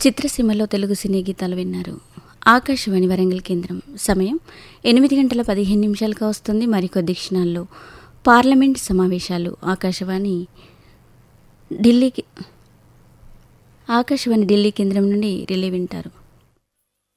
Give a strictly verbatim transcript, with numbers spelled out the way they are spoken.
చిత్రసీమలో తెలుగు సినీ గీతాలు విన్నారు. ఆకాశవాణి వరంగల్ కేంద్రం. సమయం ఎనిమిది గంటల పదిహేను నిమిషాలుగా వస్తుంది. మరికొద్ది క్షణాల్లో పార్లమెంట్ సమావేశాలు ఆకాశవాణి ఢిల్లీకి ఆకాశవాణి ఢిల్లీ కేంద్రం నుండి రిలే వింటారు.